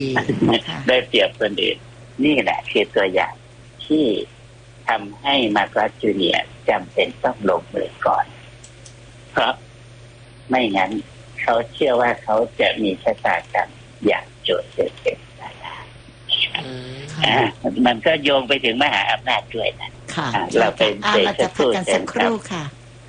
ได้เปรียบคนอื่นนี่แหละคือตัวอย่างที่ทำให้มาร์กัสจูเนียร์จำเป็นต้องลงมือก่อนเพราะไม่งั้นเขาเชื่อว่าเขาจะมีชะตากรรมอย่างโจเซฟเป็นได้มันก็โยงไปถึงมหาอำนาจด้วยนะเราไปเบรกสักครู่ค่ะ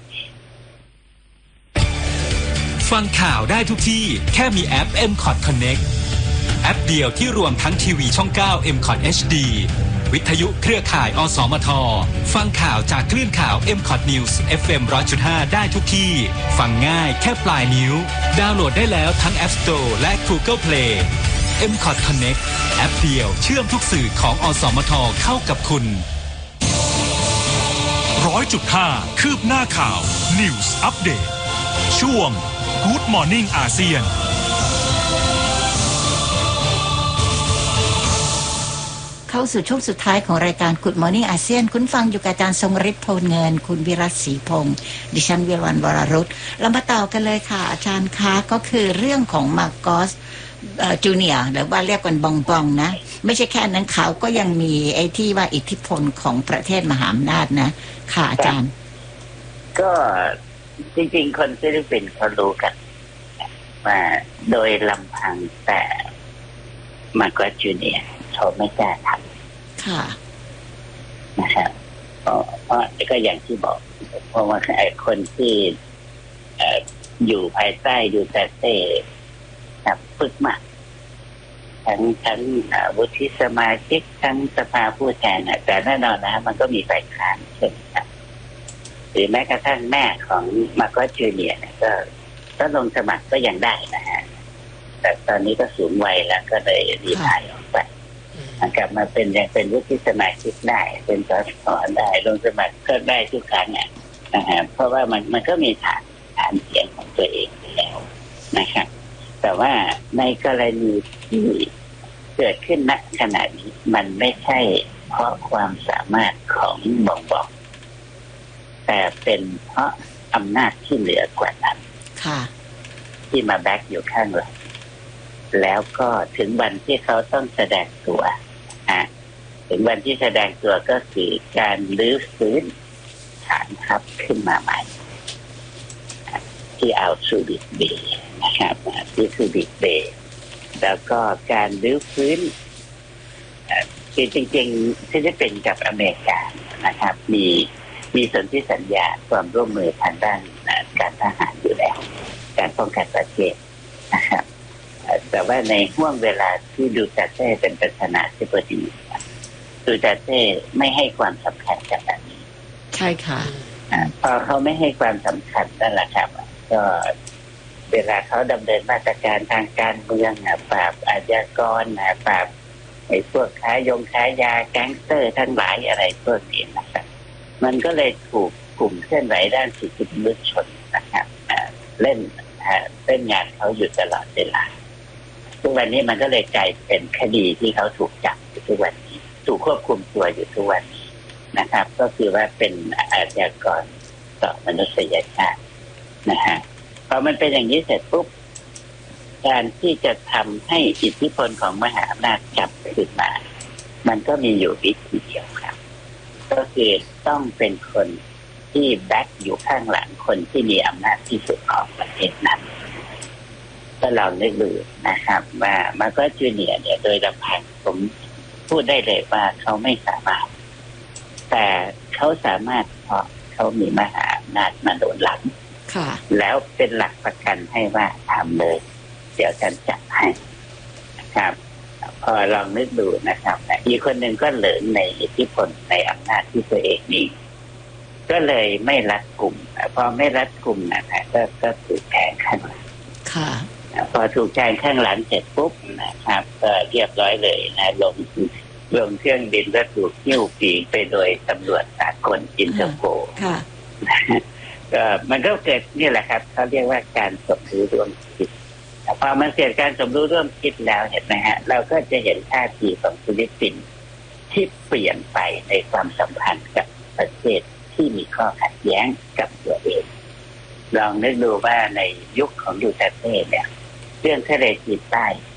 ฟังข่าวได้ทุกที่แค่มีแอป MCOT Connect แอปเดียวที่รวมทั้งทีวีช่อง 9 MCOT HD วิทยุเครือข่ายอสมทฟังข่าวจากคลื่นข่าว MCOT News FM 100.5 ได้ทุกที่ฟังง่ายแค่ปลายนิ้วดาวน์โหลดได้แล้วทั้ง App Store และ Google Play MCOT Connect แอปเดียวเชื่อมทุกสื่อของอสมทเข้ากับคุณ 100.5 คืบหน้าข่าว News Update ช่วง Good Morning อาเซียนเข้าสู่ช่วงสุดท้ายของรายการ Good Morning อาเซียนคุณฟังอยู่กับอาจารย์ทรงฤทธิ์โพลเงินคุณวิรัตศรีพงศ์ดิฉันวิรวรรณวรรุตเรามาต่อกันเลยค่ะอาจารย์คะก็คือเรื่องของมาร์กอสจูเนียร์หรือว่าเรียกกันบองบองนะไม่ใช่แค่นั้นเขาก็ยังมีไอ้ที่ว่าอิทธิพลของประเทศมหาอำนาจนะค่ะอาจารย์ก็จริงๆคนฟิลิปปินส์เขารู้กันว่าโดยลำพังแต่มาร์กอสจูเนียร์เขาไม่กล้าทำค่ะนะครับเพราะก็อย่างที่บอกเพราะว่าคนที่อยู่ภายใต้ดูเตเต้ฝึกมาทั้งวุฒิสมาชิกทั้งสภาผู้แทนแต่แน่นอนนะมันก็มีฝ่ายค้านเช่นกันหรือแม้กระทั่งแม่ของมาร์กอสจูเนียร์ก็ลงสมัครก็ยังได้นะฮะแต่ตอนนี้ก็สูงวัยแล้วก็เลยรีไทร์ออกไปกลับมาเป็นยังเป็นวุฒิสมาชิกได้เป็นสสได้ลงสมัครก็ได้ทุกครั้งนะฮะเพราะว่ามันก็มีฐานเสียงของตัวเองแล้วนะครับแต่ว่าในกรณีที่เกิดขึ้นณขณะนี้มันไม่ใช่เพราะความสามารถของบองบองแต่เป็นเพราะอำนาจที่เหนือกว่านั้นที่มาแบ็กอยู่ข้างหลังแล้วก็ถึงวันที่เขาต้องแสดงตัวถึงวันที่แสดงตัวก็คือการรื้อฟื้นฐานทัพขึ้นมาใหม่ที่อัลซูบิกเบย์นะครับที่ซูบิกเบย์แล้วก็การรื้อฟื้นคือจริงๆที่จะเป็นกับอเมริกานะครับมีสนธิสัญญาความร่วมมือทางด้านการทหารอยู่แล้วการป้องกันประเทศนะครับแต่ว่าในห่วงเวลาที่ดูเตเต้เป็นประธานาธิบดีดูเตเต้ไม่ให้ความสำคัญกับอันนี้ใช่ค่ะพอเขาไม่ให้ความสำคัญนั่นแหละครับก็เวลาเขาดำเนินมาตรการทางการเมืองปราบอาชญากรปราบไอ้พวกค้ายาแก๊งสเตอร์ทั้งหลายอะไรพวกนี้นะครับมันก็เลยถูกกลุ่มเคลื่อนไหวด้านสิทธิมนุษยชนนะครับเล่นงานเขาอยู่ตลอดเวลาทุกวันนี้มันก็เลยกลายเป็นคดีที่เขาถูกจับอยู่ทุกวันนี้ถูกควบคุมตัวอยู่ทุกวันนี้นะครับก็คือว่าเป็นอาชญากรต่อมนุษยชาตินะฮะพอมันเป็นอย่างนี้เสร็จปุ๊บการที่จะทำให้อิทธิพลของมหาอำนาจกลับคืนมามันก็มีอยู่วิธีเดียวครับก็คือต้องเป็นคนที่แบ็คอยู่ข้างหลังคนที่มีอำนาจที่สุดของประเทศนั้นก็ลองนึกดูนะครับว่ามาร์กอสจูเนียร์เนี่ยโดยลำพังผมพูดได้เลยว่าเขาไม่สามารถแต่เขาสามารถเพราะเขามีมหาอำนาจมาโดนหลังแล้วเป็นหลักประกันให้ว่าทำเลยเดี๋ยวฉันจัดให้นะครับพอลองนึกดูนะครับอีกคนหนึ่งก็เหลิงในอิทธิพลในอำนาจที่ตัวเองมีก็เลยไม่รัดกุมพอไม่รัดกุมก็ถูกแทงข้างหลังพอถูกแทงข้างหลังเสร็จปุ๊บนะครับก็เรียบร้อยเลยนะลงเครื่องบินก็ถูกหิ้วปีกไปโดยตำรวจสากลอินเตอร์โพลก็มันก็เกิดนี่แหละครับเขาเรียกว่าการสมรู้ร่วมคิดพอมันเกิดการสมรู้ร่วมคิดแล้วเห็นไหมฮะเราก็จะเห็นท่าทีของฟิลิปปินส์ที่เปลี่ยนไปในความสัมพันธ์กับประเทศที่มีข้อขัดแย้งกับตัวเองลองนึกดูว่าในยุคของดูเตเต้เนี่ยเรื่องทะเลจีนใต้